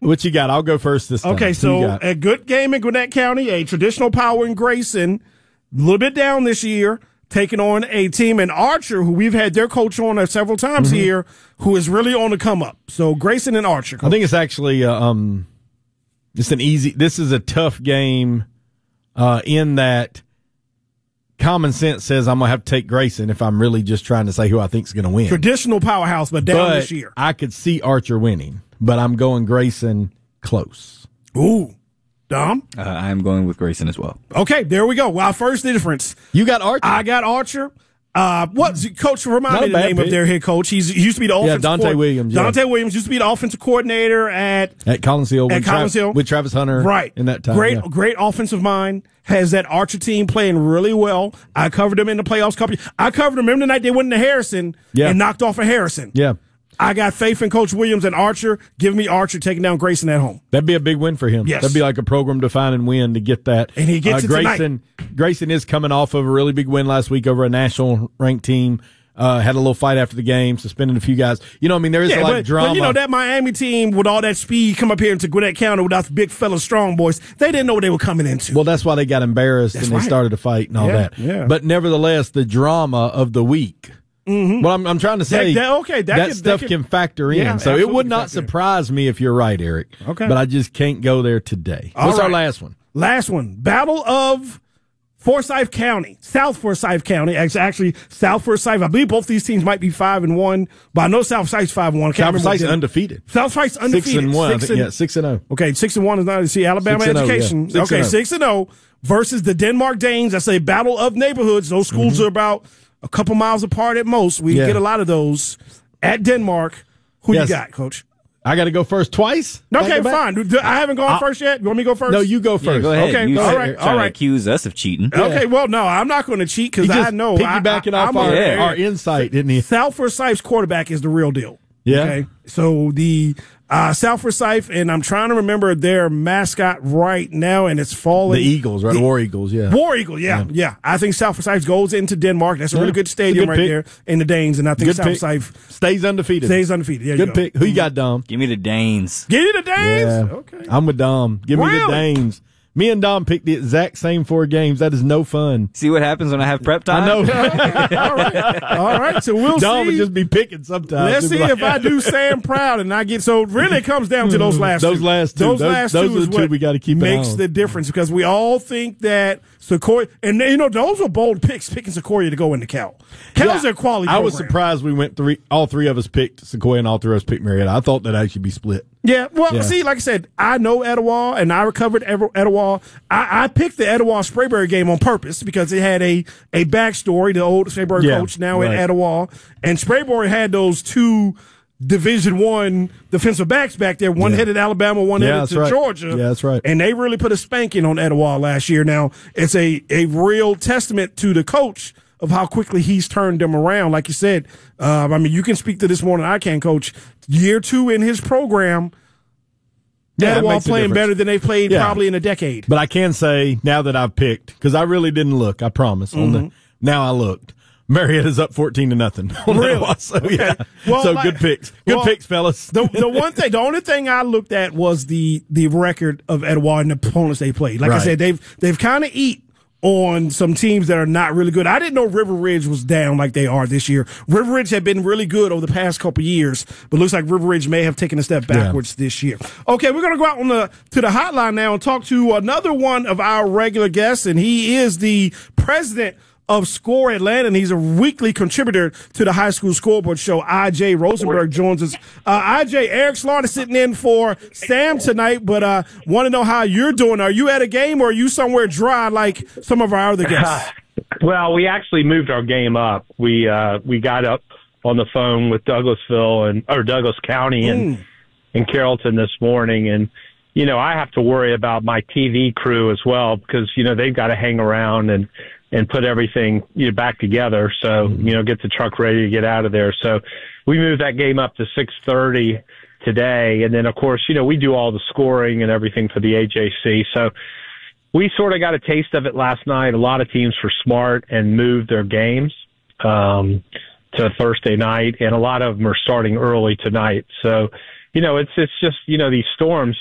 What you got? I'll go first this time. Okay, so a good game in Gwinnett County, a traditional power in Grayson, a little bit down this year, taking on a team in Archer, who we've had their coach on several times here, who is really on the come up. So Grayson and Archer. Coach. I think it's actually this is a tough game in that common sense says I'm going to have to take Grayson if I'm really just trying to say who I think is going to win. Traditional powerhouse, but down this year. I could see Archer winning, but I'm going Grayson close. Ooh. Dom? I'm going with Grayson as well. Okay, there we go. Well, first difference. You got Archer? I got Archer. Coach, remind me the name of their head coach. He used to be the offensive Dante Williams. Dante Williams used to be the offensive coordinator at Collins Hill. Hill. With Travis Hunter. Right. In that time. Great offensive mind. Has that Archer team playing really well. I covered them in the playoffs. I covered them. Remember the night they went into Harrison and knocked off a Harrison. Yeah. I got faith in Coach Williams and Archer. Give me Archer taking down Grayson at home. That'd be a big win for him. Yes. That'd be like a program-defining win to get that. And he gets it Grayson, tonight. Grayson is coming off of a really big win last week over a national-ranked team. Had a little fight after the game, suspended a few guys. There is a lot of drama. But that Miami team with all that speed come up here into Gwinnett County without the big fella strong boys, they didn't know what they were coming into. Well, that's why they got embarrassed they started to fight and all that. Yeah. But nevertheless, the drama of the week. Mm-hmm. Well, I'm trying to say that stuff can factor in. Yeah, so it would not surprise me if you're right, Eric. Okay. But I just can't go there today. What's our last one? Last one. Battle of Forsyth County, South Forsyth County. Actually, South Forsyth. I believe both these teams might be 5-1, but I know South Forsyth's 5-1. South Forsyth's undefeated. South Forsyth's undefeated. 6-1. 6-0. Okay, 6-1 is not. See, Alabama 6-0, education. yeah. 6-0. Okay, 6-0 versus the Denmark Danes. That's a battle of neighborhoods. Those schools are about a couple miles apart at most. We get a lot of those at Denmark. Who you got, Coach? I got to go first twice? Okay, fine. I haven't gone first yet. You want me to go first? No, you go first. Yeah, go ahead. Okay, all right. To accuse us of cheating. Okay, well, no, I'm not going to cheat because I know. Piggybacking off our insight, didn't he? South Forsyth's quarterback is the real deal. Yeah. Okay, so the South Forsyth, and I'm trying to remember their mascot right now, and it's falling. The Eagles, right? War Eagles, yeah. War Eagle, yeah. I think South Forsyth goes into Denmark. That's a really good stadium right there in the Danes, and I think South Forsyth stays undefeated. Yeah, good pick. Who you got, Dom? Give me the Danes. Give you the Danes? Yeah. Okay. I'm with Dom. Give me the Danes. Me and Dom picked the exact same 4 games. That is no fun. See what happens when I have prep time? I know. All right. So we'll Dom see. would just be picking sometimes. Let's see if I do Sam proud and I get. So really, it comes down to those last two. Those last two. Those are the two we got to keep makes the difference because we all think that Sequoia, and those were bold picks picking Sequoia to go into Cal. Cal's a quality program. I was surprised we went all 3 of us picked Sequoia and all 3 of us picked Marietta. I thought that actually be split. Yeah, well, see, like I said, I know Etowah, and I recovered Etowah. I picked the Etowah-Sprayberry game on purpose because it had a backstory. The old Sprayberry coach now in Etowah, and Sprayberry had those 2 Division I defensive backs back there. One headed Alabama, one headed to Georgia. Yeah, that's right. And they really put a spanking on Etowah last year. Now, it's a real testament to the coach of how quickly he's turned them around. Like you said, you can speak to this more than I can, Coach. Year 2 in his program, Etowah playing better than they've played probably in a decade. But I can say, now that I've picked, because I really didn't look, I promise. Now I looked. Marietta's up 14-0. Really? So, yeah. Well, so good picks. Good picks, fellas. The only thing I looked at was the record of Etowah and the opponents they played. Like I said, they've kind of eat on some teams that are not really good. I didn't know River Ridge was down like they are this year. River Ridge had been really good over the past couple years, but looks like River Ridge may have taken a step backwards this year. Okay, we're going to go out to the hotline now and talk to another one of our regular guests, and he is the president of Score Atlanta, and he's a weekly contributor to the High School Scoreboard Show. I.J. Rosenberg joins us. I.J., Eric Slaughter sitting in for Sam tonight, but want to know how you're doing. Are you at a game or are you somewhere dry like some of our other guests? Well, we actually moved our game up. We got up on the phone with Douglas County and Carrollton this morning, and I have to worry about my TV crew as well because they've got to hang around and put everything back together. So, get the truck ready to get out of there. So we moved that game up to 6:30 today. And then, of course, we do all the scoring and everything for the AJC. So we sort of got a taste of it last night. A lot of teams were smart and moved their games to Thursday night, and a lot of them are starting early tonight. So, it's just, these storms